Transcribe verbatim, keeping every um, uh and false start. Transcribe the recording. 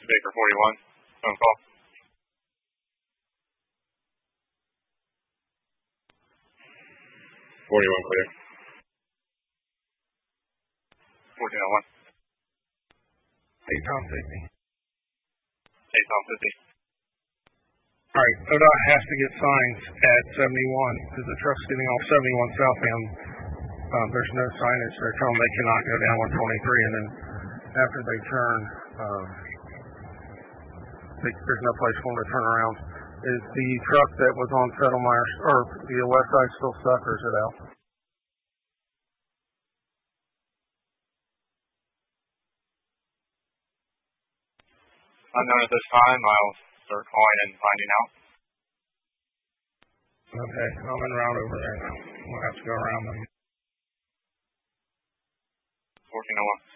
Baker forty-one. Phone call. forty-one clear. fourteen oh one. Hey, Tom fifty. Hey, Tom fifty. All right, O D O T has to get signs at seventy-one because the truck's getting off seventy-one southbound. Um, there's no signage. They're telling them they cannot go down one twenty-three, and then after they turn, um, they, there's no place for them to turn around. Is the truck that was on Settlemire, or the west side, still stuck, or is it out? Unknown at this time. I'll start calling and finding out. Okay, I'm en route over there now. We'll have to go around them. fourteen oh one.